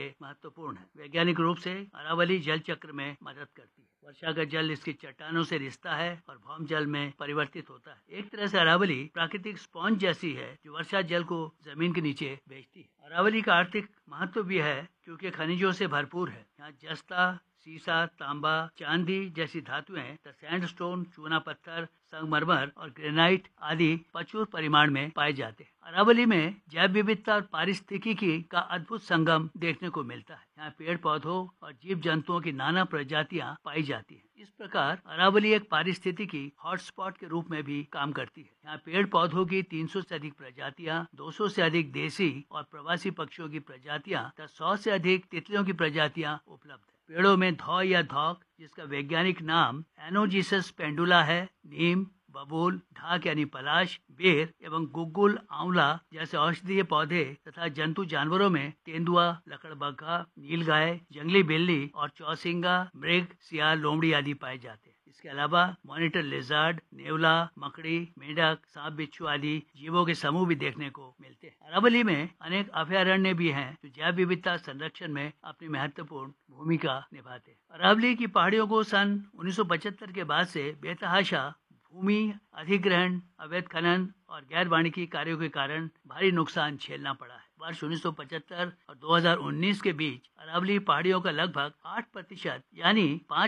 लिए महत्वपूर्ण है। वैज्ञानिक रूप से अरावली जल चक्र में मदद करती है। वर्षा का जल इसकी चट्टानों से रिसता है और भौम जल में परिवर्तित होता है। एक तरह से अरावली प्राकृतिक स्पॉन्ज जैसी है जो वर्षा जल को जमीन के नीचे भेजती है। अरावली का आर्थिक महत्व भी है क्योंकि खनिजों से भरपूर है। यहाँ जस्ता, सीसा, तांबा, चांदी जैसी धातुएं, सैंडस्टोन, चूना पत्थर, संगमरमर और ग्रेनाइट आदि प्रचुर परिमाण में पाए जाते हैं। अरावली में जैव विविधता और पारिस्थितिकी का अद्भुत संगम देखने को मिलता है। यहाँ पेड़ पौधों और जीव जंतुओं की नाना प्रजातियां पाई जाती हैं। इस प्रकार अरावली एक पारिस्थितिकी हॉटस्पॉट के रूप में भी काम करती है। यहाँ पेड़ पौधों की 300 से अधिक प्रजातियां, 200 से अधिक देसी और प्रवासी पक्षियों की प्रजातियां तथा 100 से अधिक तितलियों की प्रजातियां उपलब्ध है। पेड़ों में धौ या धौक, जिसका वैज्ञानिक नाम एनोजिसस पेंडुला है, नीम, बबूल, ढाक यानी पलाश, बेर एवं गुग्गुल, आंवला जैसे औषधीय पौधे तथा जंतु जानवरों में तेंदुआ, लकड़बग्घा, नीलगाय, जंगली बिल्ली और चौसिंगा, मृग, सियार, लोमड़ी आदि पाए जाते हैं। इसके अलावा मॉनिटर लिजर्ड, नेवला, मकड़ी, मेंढक, सांप, बिच्छू आदि जीवों के समूह भी देखने को मिलते हैं। अरावली में अनेक अभयारण्य भी हैं जो जैव विविधता संरक्षण में अपनी महत्वपूर्ण भूमिका निभाते हैं। अरावली की पहाड़ियों को सन 1975 के बाद से बेतहाशा भूमि अधिग्रहण, अवैध खनन और गैर वाणिज्यिक कार्यों के कारण भारी नुकसान झेलना पड़ा है। वर्ष 1975 और 2019 के बीच अरावली पहाड़ियों का लगभग 8% यानी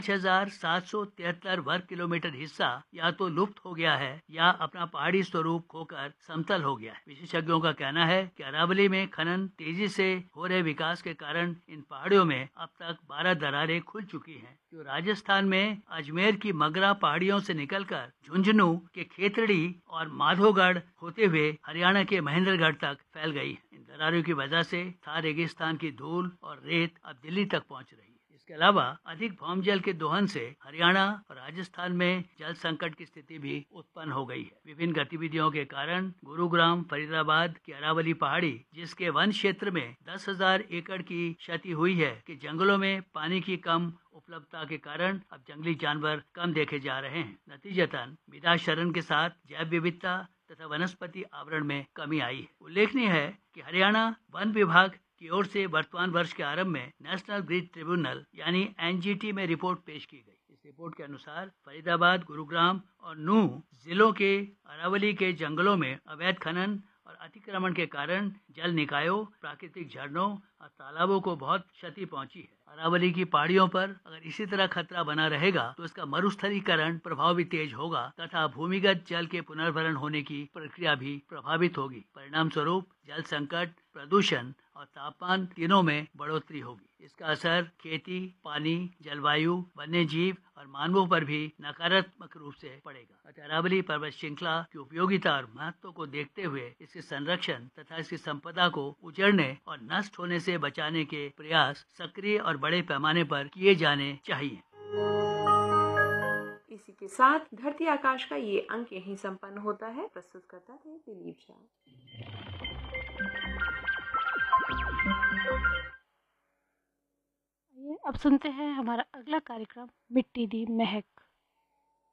5,773 वर्ग किलोमीटर हिस्सा या तो लुप्त हो गया है या अपना पहाड़ी स्वरूप खोकर समतल हो गया है। विशेषज्ञों का कहना है कि अरावली में खनन तेजी से हो रहे विकास के कारण इन पहाड़ियों में अब तक 12 दरारें खुल चुकी हैं, जो राजस्थान में अजमेर की मगरा पहाड़ियों से निकलकर झुंझुनू के खेतड़ी और माधोगढ़ होते हुए हरियाणा के महेंद्रगढ़ तक फैल गई है। इन दरारों की वजह से थार रेगिस्तान की धूल और रेत अब दिल्ली तक पहुंच रही है। इसके अलावा अधिक भौम जल के दोहन से हरियाणा और राजस्थान में जल संकट की स्थिति भी उत्पन्न हो गई है। विभिन्न गतिविधियों के कारण गुरुग्राम, फरीदाबाद की अरावली पहाड़ी, जिसके वन क्षेत्र में 10,000 एकड़ की क्षति हुई है, कि जंगलों में पानी की कम उपलब्धता के कारण अब जंगली जानवर कम देखे जा रहे हैं। नतीजतन मृदा क्षरण के साथ जैव विविधता तथा वनस्पति आवरण में कमी आई है। उल्लेखनीय है कि हरियाणा वन विभाग की ओर से वर्तमान वर्ष के आरंभ में नेशनल ग्रीन ट्रिब्यूनल यानी एनजीटी में रिपोर्ट पेश की गई। इस रिपोर्ट के अनुसार फरीदाबाद, गुरुग्राम और नूह जिलों के अरावली के जंगलों में अवैध खनन और अतिक्रमण के कारण जल निकायों, प्राकृतिक झरनों और तालाबों को बहुत क्षति पहुंची है। अरावली की पहाड़ियों पर अगर इसी तरह खतरा बना रहेगा तो इसका मरुस्थलीकरण प्रभाव भी तेज होगा तथा भूमिगत जल के पुनर्भरण होने की प्रक्रिया भी प्रभावित होगी। परिणाम स्वरूप जल संकट, प्रदूषण और तापमान तीनों में बढ़ोतरी होगी। इसका असर खेती, पानी, जलवायु, वन्य जीव और मानवों पर भी नकारात्मक रूप से पड़ेगा। अतः अरावली पर्वत श्रृंखला की उपयोगिता और महत्व को देखते हुए इसके संरक्षण तथा इसकी संपदा को उजड़ने और नष्ट होने से बचाने के प्रयास सक्रिय और बड़े पैमाने पर किए जाने चाहिए। इसी के साथ धरती आकाश का ये अंक यहीं संपन्न होता है। प्रस्तुत करता थे दिलीप झा। अब सुनते हैं हमारा अगला कार्यक्रम, मिट्टी दी महक।